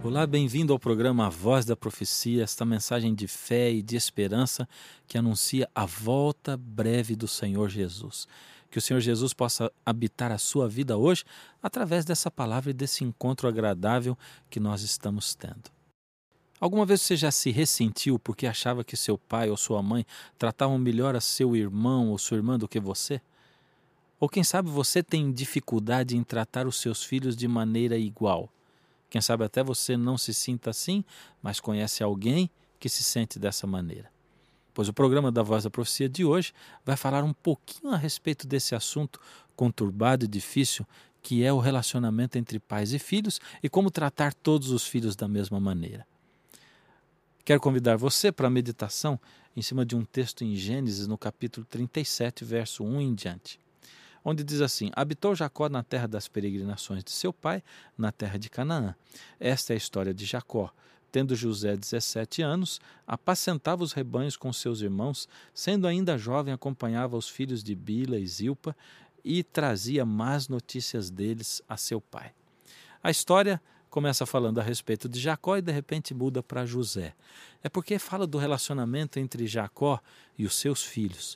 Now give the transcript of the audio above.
Olá, bem-vindo ao programa A Voz da Profecia, esta mensagem de fé e de esperança que anuncia a volta breve do Senhor Jesus. Que o Senhor Jesus possa habitar a sua vida hoje através dessa palavra e desse encontro agradável que nós estamos tendo. Alguma vez você já se ressentiu porque achava que seu pai ou sua mãe tratavam melhor a seu irmão ou sua irmã do que você? Ou quem sabe você tem dificuldade em tratar os seus filhos de maneira igual? Quem sabe até você não se sinta assim, mas conhece alguém que se sente dessa maneira. Pois o programa da Voz da Profecia de hoje vai falar um pouquinho a respeito desse assunto conturbado e difícil que é o relacionamento entre pais e filhos e como tratar todos os filhos da mesma maneira. Quero convidar você para a meditação em cima de um texto em Gênesis, no capítulo 37, verso 1 em diante, onde diz assim: habitou Jacó na terra das peregrinações de seu pai, na terra de Canaã. Esta é a história de Jacó. Tendo José 17 anos, apacentava os rebanhos com seus irmãos, sendo ainda jovem, acompanhava os filhos de Bila e Zilpa e trazia más notícias deles a seu pai. A história começa falando a respeito de Jacó e de repente muda para José. É porque fala do relacionamento entre Jacó e os seus filhos.